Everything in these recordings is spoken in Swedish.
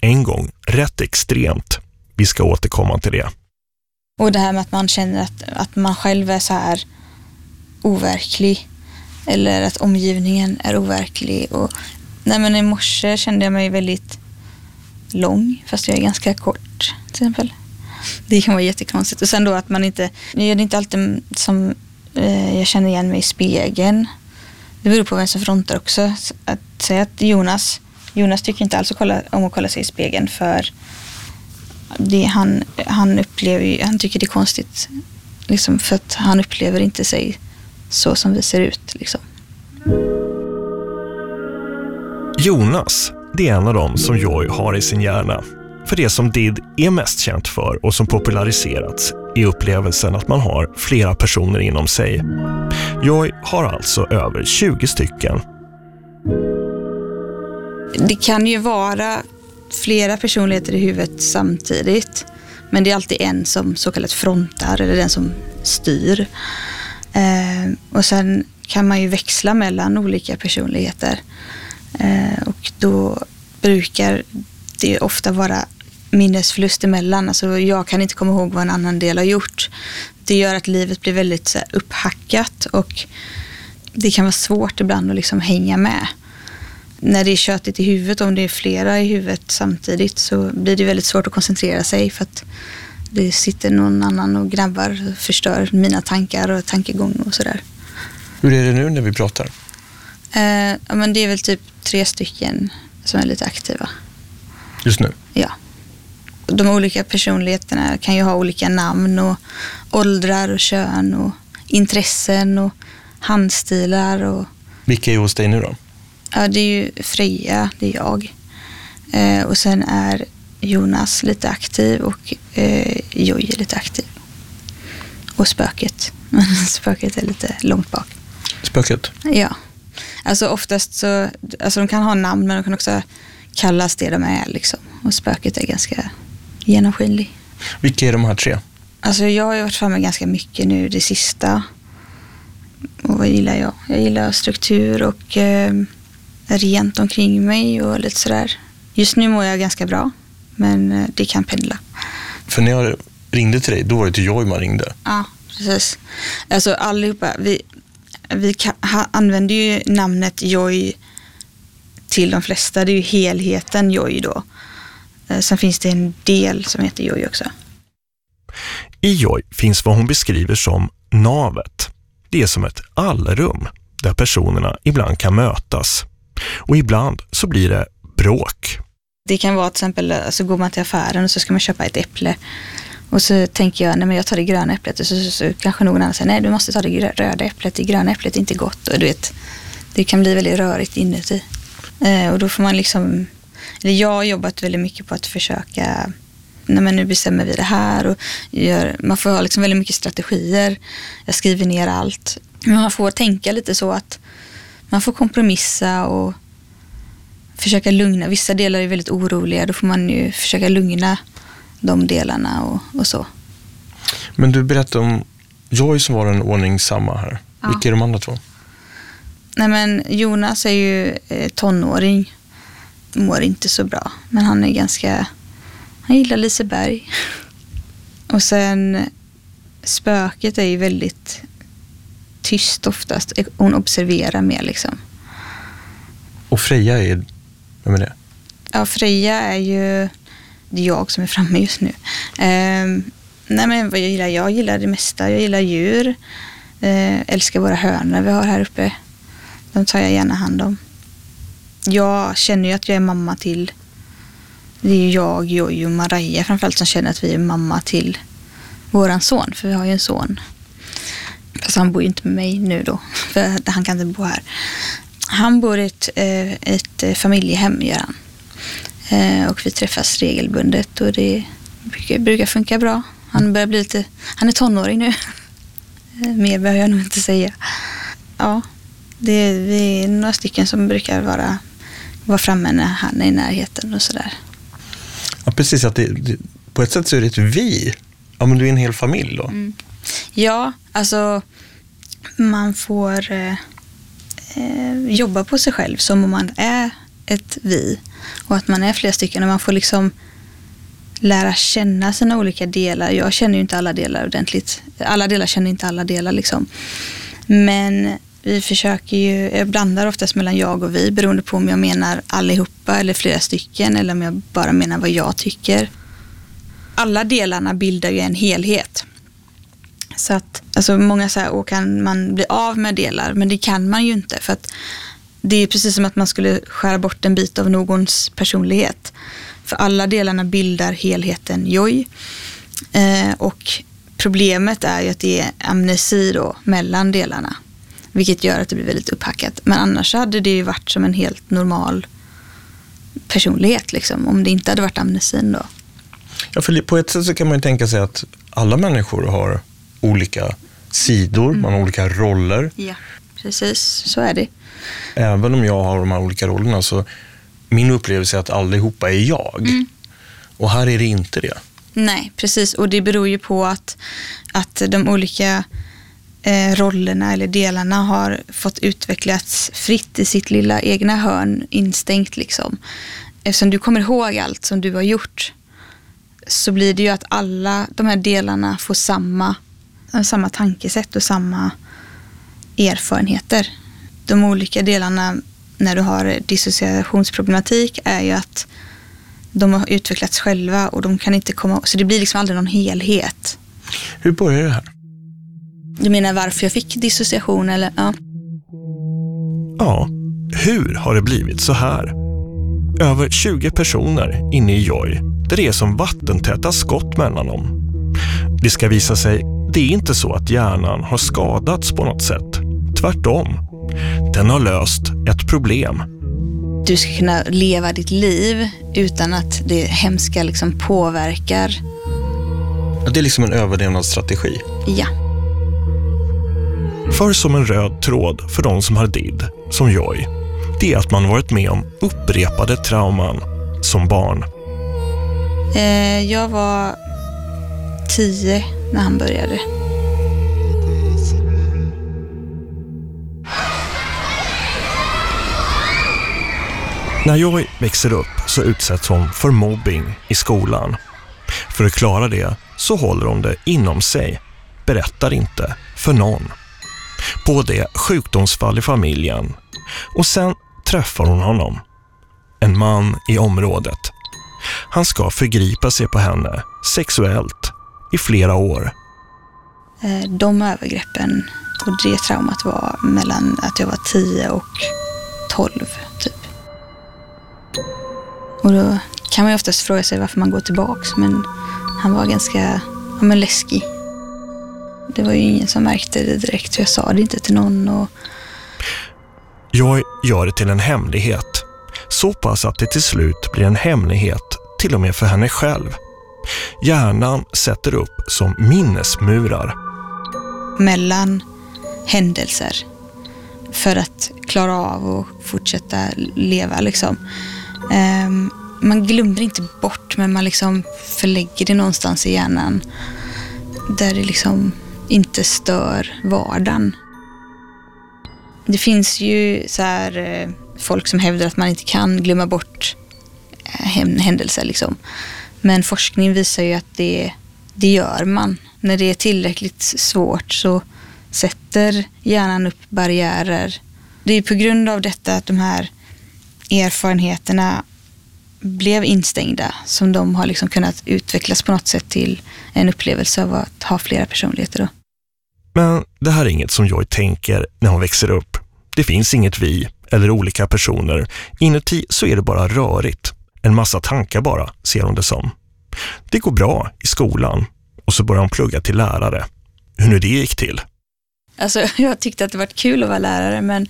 en gång rätt extremt. Vi ska återkomma till det. Och det här med att man känner att man själv är så här overklig. Eller att omgivningen är overklig. Men i morse kände jag mig väldigt lång, fast jag är ganska kort till exempel. Det kan vara jättekonstigt. Och sen då att man inte, det är inte alltid som jag känner igen mig i spegeln. Det beror på vem som frontar också. Att säga att Jonas tycker inte alls om att kolla sig i spegeln, för det han upplever ju, han tycker det är konstigt liksom, för att han upplever inte sig så som vi ser ut liksom. Jonas, det är en av dem som Joy har i sin hjärna. För det som Did är mest känt för och som populariserats är upplevelsen att man har flera personer inom sig. Joy har alltså över 20 stycken. Det kan ju vara flera personligheter i huvudet samtidigt, men det är alltid en som så kallat frontar, eller den som styr. Och sen kan man ju växla mellan olika personligheter. Och då brukar det ofta vara minnesförlust emellan. Alltså jag kan inte komma ihåg vad en annan del har gjort. Det gör att livet blir väldigt så här, upphackat, och det kan vara svårt ibland att liksom hänga med. När det är tjötigt i huvudet, om det är flera i huvudet samtidigt, så blir det väldigt svårt att koncentrera sig, för att det sitter någon annan och grabbar och förstör mina tankar och tankegång och sådär. Hur är det nu när vi pratar? Men det är väl typ 3 stycken som är lite aktiva. Just nu? Ja. De olika personligheterna kan ju ha olika namn och åldrar och kön och intressen och handstilar. Och vilka är hos dig nu då? Ja, det är ju Freja, det är jag. Och sen är Jonas lite aktiv och Joy är lite aktiv. Och spöket. Men spöket är lite långt bak. Spöket? Ja. Alltså oftast så, alltså de kan ha namn, men de kan också kallas det de är liksom. Och spöket är ganska genomskinlig. Vilka är de här 3? Alltså jag har ju varit framme ganska mycket nu det sista. Och vad gillar jag? Jag gillar struktur och rent omkring mig och lite sådär. Just nu mår jag ganska bra, men det kan pendla. För när jag ringde till dig, då var det till Joy man ringde. Ja, precis. Alltså allihopa, vi använder ju namnet Joy till de flesta. Det är ju helheten Joy då. Sen finns det en del som heter Joy också. I Joy finns vad hon beskriver som navet. Det är som ett allrum där personerna ibland kan mötas. Och ibland så blir det bråk. Det kan vara till exempel, alltså går man till affären och så ska man köpa ett äpple. Och så tänker jag, nej men jag tar det gröna äpplet. Och så kanske någon annan säger, nej du måste ta det röda äpplet. Det gröna äpplet är inte gott. Och du vet, det kan bli väldigt rörigt inuti. Och då får man liksom, eller jag har jobbat väldigt mycket på att försöka, nej men nu bestämmer vi det här. Och man får ha liksom väldigt mycket strategier. Jag skriver ner allt. Men man får tänka lite så att man får kompromissa och försöka lugna. Vissa delar är väldigt oroliga. Då får man ju försöka lugna de delarna och så. Men du berättade om Joy som var en ordningsamma här. Ja. Vilka är de andra 2? Nej men Jonas är ju tonåring. Mår inte så bra. Men han gillar Liseberg. Och sen spöket är ju väldigt tyst oftast. Hon observerar mer liksom. Och Freja vem är det? Ja, Freja är ju, det är jag som är framme just nu. Nej men vad jag gillar det mesta. Jag gillar djur. Älskar våra hönor vi har här uppe. De tar jag gärna hand om. Jag känner ju att jag är mamma till, det är ju jag, Joy och Maria framförallt som känner att vi är mamma till våran son. För vi har ju en son. Fast han bor ju inte med mig nu då. För han kan inte bo här. Han bor i ett familjehem, gör han. Och vi träffas regelbundet och det brukar funka bra. Han är tonåring nu. Mer behöver jag nog inte säga. Ja, vi är några stycken som brukar vara framme när han är i närheten och sådär. Ja, precis. Att på ett sätt så är det ett vi. Ja, men du är en hel familj då. Mm. Ja, alltså man får jobba på sig själv som om man är ett vi. Och att man är flera stycken och man får liksom lära känna sina olika delar. Jag känner ju inte alla delar ordentligt. Alla delar känner inte alla delar liksom. Men vi försöker ju, jag blandar oftast mellan jag och vi beroende på om jag menar allihopa eller flera stycken eller om jag bara menar vad jag tycker. Alla delarna bildar ju en helhet. Så att, alltså många säger, kan man bli av med delar? Men det kan man ju inte, för att det är precis som att man skulle skära bort en bit av någons personlighet. För alla delarna bildar helheten Joy. Och problemet är ju att det är amnesi då mellan delarna. Vilket gör att det blir väldigt upphackat. Men annars hade det ju varit som en helt normal personlighet liksom, om det inte hade varit amnesin då. Ja, för på ett sätt så kan man ju tänka sig att alla människor har olika sidor, man har olika roller. Ja, precis. Så är det. Även om jag har de här olika rollerna så min upplevelse är att allihopa är jag. Och här är det inte det. Nej, precis. Och det beror ju på att de olika rollerna eller delarna har fått utvecklats fritt i sitt lilla egna hörn, instängt liksom. Eftersom du kommer ihåg allt som du har gjort så blir det ju att alla de här delarna får samma tankesätt och samma erfarenheter. De olika delarna när du har dissociationsproblematik är ju att de har utvecklats själva och de kan inte komma, så det blir liksom aldrig någon helhet. Hur börjar det här? Du menar varför jag fick dissociation eller? Ja. Ja, hur har det blivit så här? Över 20 personer inne i Joy, där det är som vattentäta skott mellan dem. Det ska visa sig, det är inte så att hjärnan har skadats på något sätt. Tvärtom, den har löst ett problem. Du ska kunna leva ditt liv utan att det hemska liksom påverkar. Det är liksom en överlevnadsstrategi. Ja. För som en röd tråd för de som har DID, som Joy, det är att man varit med om upprepade trauman som barn. Jag var 10 när han började. När Joy växer upp så utsätts hon för mobbing i skolan. För att klara det så håller hon det inom sig, berättar inte för någon. På det sjukdomsfall i familjen. Och sen träffar hon honom. En man i området. Han ska förgripa sig på henne sexuellt i flera år. De övergreppen och det traumat var mellan att jag var 10 och 12 typ. Och då kan man ju oftast fråga sig varför man går tillbaks, men han var ganska läskig. Det var ju ingen som märkte det direkt, så jag sa det inte till någon. Jag gör det till en hemlighet. Så pass att det till slut blir en hemlighet till och med för henne själv. Hjärnan sätter upp som minnesmurar. Mellan händelser för att klara av och fortsätta leva liksom. Man glömmer inte bort, men man liksom förlägger det någonstans i hjärnan där det liksom inte stör vardagen. Det finns ju så här folk som hävdar att man inte kan glömma bort händelser liksom. Men forskning visar ju att det gör man. När det är tillräckligt svårt så sätter hjärnan upp barriärer. Det är på grund av detta att de här erfarenheterna blev instängda som de har liksom kunnat utvecklas på något sätt till en upplevelse av att ha flera personligheter då. Men det här är inget som Joy tänker när hon växer upp. Det finns inget vi eller olika personer. Inuti så är det bara rörigt. En massa tankar bara, ser hon det som. Det går bra i skolan och så börjar hon plugga till lärare. Hur nu det gick till? Alltså jag tyckte att det var kul att vara lärare, men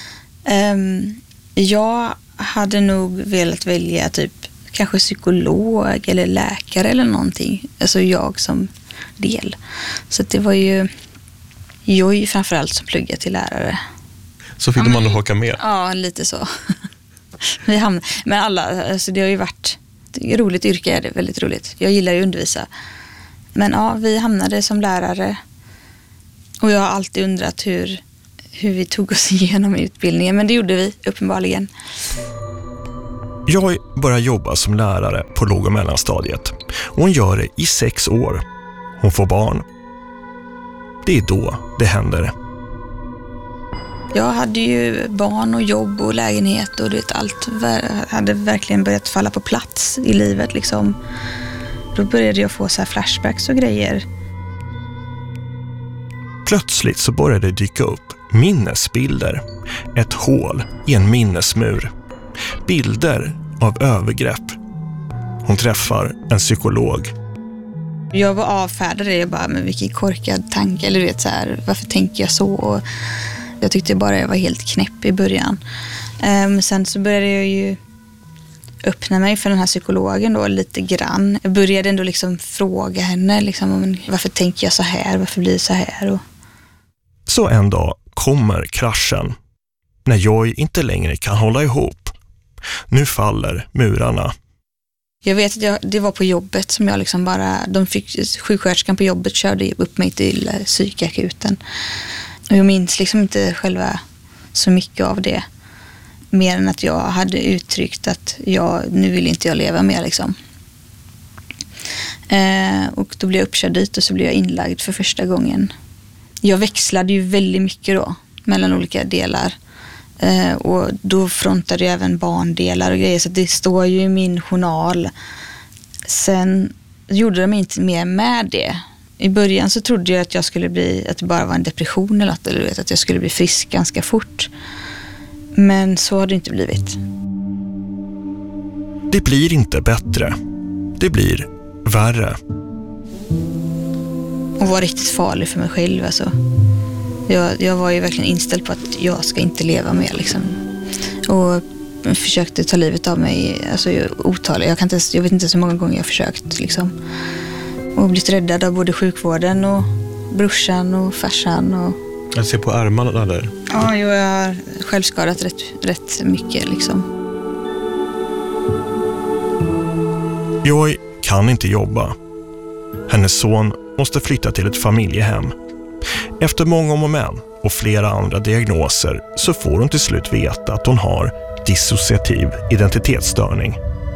jag hade nog velat välja typ kanske psykolog eller läkare eller någonting. Alltså jag som del. Så det var ju Joy framförallt som pluggade till lärare. Så fick man haka med? Ja, lite så. Men alla, alltså det har ju varit ett roligt yrke, är det väldigt roligt. Jag gillar ju att undervisa. Men ja, vi hamnade som lärare. Och jag har alltid undrat hur vi tog oss igenom utbildningen. Men det gjorde vi, uppenbarligen. Joy börjar jobba som lärare på låg- och mellanstadiet och hon gör det i 6 år. Hon får barn. Det är då det händer. Jag hade ju barn och jobb och lägenhet och allt hade verkligen börjat falla på plats i livet liksom. Då började jag få så här flashbacks och grejer. Plötsligt så började det dyka upp minnesbilder. Ett hål i en minnesmur. Bilder av övergrepp. Hon träffar en psykolog. Jag var avfärdad det. Jag bara, men vilken korkad tanke. Eller du vet så här, varför tänker jag så? Och jag tyckte bara jag var helt knäpp i början. Sen så började jag ju öppna mig för den här psykologen då lite grann. Jag började ändå liksom fråga henne liksom, varför tänker jag så här? Varför blir det så här? Och... Så en dag kommer kraschen. När Joy inte längre kan hålla ihop. Nu faller murarna. Jag vet att det var på jobbet som jag liksom bara... Sjuksköterskan på jobbet körde upp mig till psykakuten. Och jag minns liksom inte själva så mycket av det. Mer än att jag hade uttryckt att nu vill inte jag leva mer liksom. Och då blev jag uppkörd dit och så blev jag inlagd för första gången. Jag växlade ju väldigt mycket då mellan olika delar. Och då frontade jag även barndelar och grejer, så det står ju i min journal. Sen gjorde de inte mer med det. I början så trodde jag att att det bara var en depression eller något, eller att jag skulle bli frisk ganska fort. Men så har det inte blivit. Det blir inte bättre. Det blir värre. Och var riktigt farlig för mig själv alltså. Jag var ju verkligen inställd på att jag ska inte leva mer liksom. Och försökte ta livet av mig alltså otaliga. Jag vet inte så många gånger jag försökt liksom. Och blivit räddad av både sjukvården och brorsan och farsan och... Jag ser på armarna där. Ja, jag har självskadat rätt mycket liksom. Joy kan inte jobba. Hennes son måste flytta till ett familjehem. Efter många om och men och flera andra diagnoser så får hon till slut veta att hon har dissociativ identitetsstörning.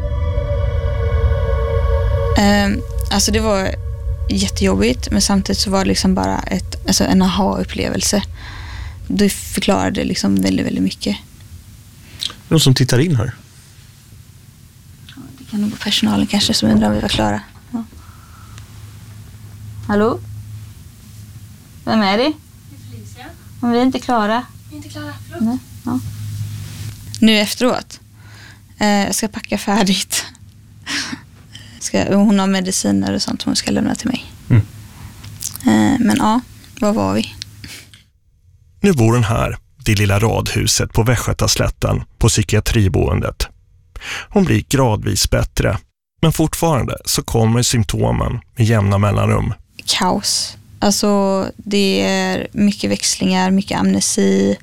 Alltså det var jättejobbigt, men samtidigt så var det liksom bara en aha-upplevelse. Du förklarade liksom väldigt, väldigt mycket. Någon som tittar in här? Ja, det kan nog vara personalen kanske som undrar om vi var klara. Ja. Hallå? Vem är det? Det är Felicia. Om vi är inte klara. Vi är inte klara, förlåt. Nej, ja. Nu efteråt. Jag ska packa färdigt. Hon har mediciner och sånt hon ska lämna till mig. Men ja, var var vi? Nu bor hon här, det lilla radhuset på Västgötaslätten på psykiatriboendet. Hon blir gradvis bättre, men fortfarande så kommer symptomen med jämna mellanrum. Kaos. Alltså det är mycket växlingar, mycket amnesi.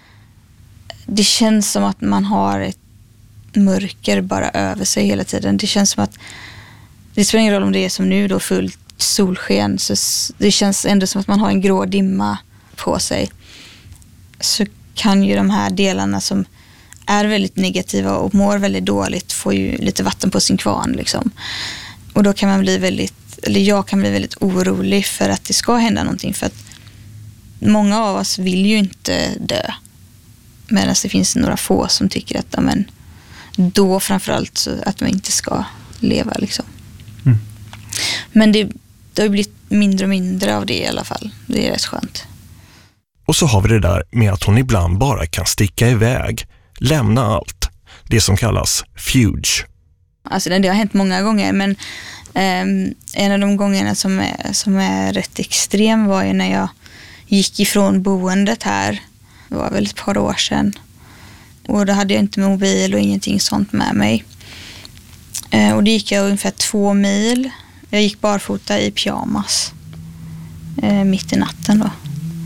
Det känns som att man har ett mörker bara över sig hela tiden. Det känns som att det spelar ingen roll om det är som nu då fullt solsken, så det känns ändå som att man har en grå dimma på sig. Så kan ju de här delarna som är väldigt negativa och mår väldigt dåligt få ju lite vatten på sin kvarn liksom. Och då kan man bli jag kan bli väldigt orolig för att det ska hända någonting, för att många av oss vill ju inte dö. Medan det finns några få som tycker att då framförallt så att man inte ska leva liksom. Men det har blivit mindre och mindre av det i alla fall. Det är rätt skönt. Och så har vi det där med att hon ibland bara kan sticka iväg, lämna allt. Det som kallas fuge. Alltså det har hänt många gånger, men en av de gångerna som är rätt extrem var ju när jag gick ifrån boendet här. Det var väl ett par år sedan. Och då hade jag inte mobil och ingenting sånt med mig. Och då gick jag ungefär 2 mil. Jag gick barfota i pyjamas. Mitt i natten då.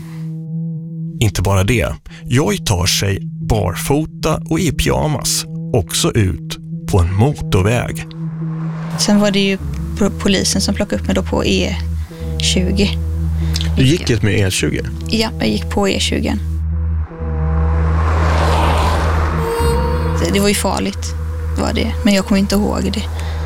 Inte bara det. Joy tar sig barfota och i pyjamas också ut på en motorväg. Sen var det ju polisen som plockade upp mig då på E20. Du gick ett med E20? Ja, jag gick på E20. Det var ju farligt. var det. Men jag kommer inte ihåg det.